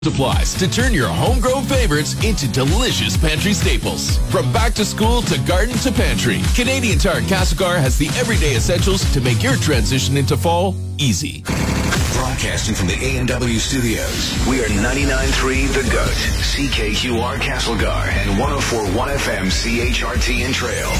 Supplies to turn your homegrown favorites into delicious pantry staples. From back to school to garden to pantry, Canadian Tire Castlegar has the everyday essentials to make your transition into fall easy. Broadcasting from the A&W studios, we are 99.3 The Goat, CKQR Castlegar, and 104.1 FM CHRT in Trail.